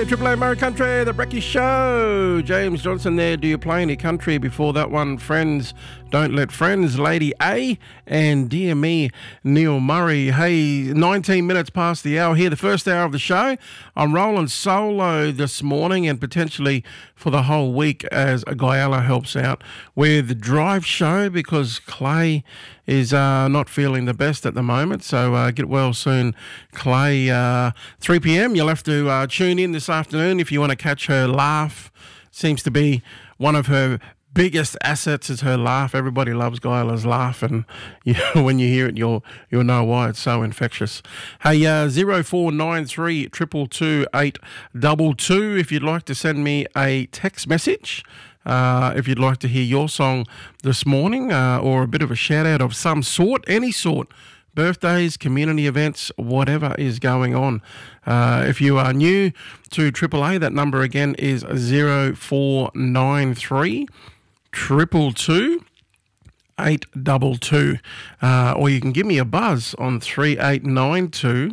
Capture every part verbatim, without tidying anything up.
Triple A Murray Country, The Brekkie Show. James Johnson there. Do you play any country? Before that one, Friends, Don't Let Friends, Lady A, and Dear Me, Neil Murray. Hey, nineteen minutes past the hour here, the first hour of the show. I'm rolling solo this morning and potentially for the whole week as Guyala helps out with the drive show because Clay is uh, not feeling the best at the moment. So uh, get well soon, Clay. Uh, three p.m. You'll have to uh, tune in this afternoon if you want to catch her laugh. Seems to be one of her biggest assets is her laugh. Everybody loves Guyala's laugh, and you know, when you hear it, you'll you'll know why it's so infectious. Hey, uh, zero four nine three triple two eight double two. If you'd like to send me a text message. Uh, if you'd like to hear your song this morning uh, or a bit of a shout out of some sort, any sort, birthdays, community events, whatever is going on. Uh, if you are new to Triple A, that number again is zero four nine three triple two eight double two. Uh, or you can give me a buzz on three eight nine two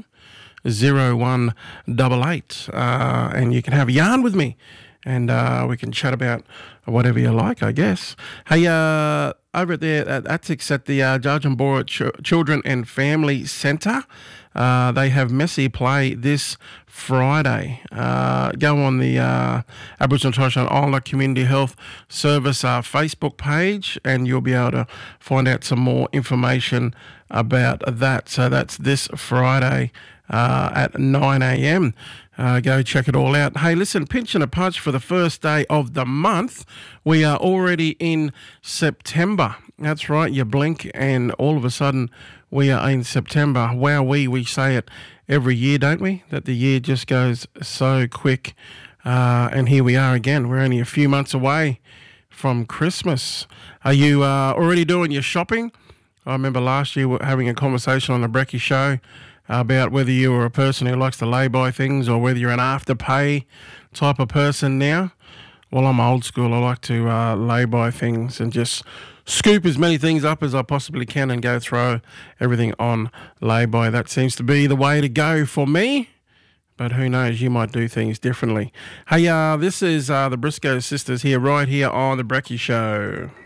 zero one eight eight uh, and you can have a yarn with me. And uh, we can chat about whatever you like, I guess. Hey, uh, over at there at Atix at the uh, Jarjambora Ch- Children and Family Centre, uh, they have Messi play this Friday. Uh, go on the uh, Aboriginal and Torres Strait Islander Community Health Service uh, Facebook page and you'll be able to find out some more information about that. So that's this Friday uh, at nine a.m. Uh, go check it all out. Hey, listen, pinch and a punch for the first day of the month. We are already in September. That's right, you blink and all of a sudden we are in September. Wow, we, we say it every year, don't we? That the year just goes so quick. Uh, and here we are again. We're only a few months away from Christmas. Are you uh, already doing your shopping? I remember last year we were having a conversation on the Brekkie Show about whether you were a person who likes to lay-by things or whether you're an afterpay type of person now. Well, I'm old school. I like to uh, lay-by things and just scoop as many things up as I possibly can and go throw everything on lay-by. That seems to be the way to go for me. But who knows, you might do things differently. Hey, uh, this is uh, the Briscoe Sisters here, right here on The Brekkie Show.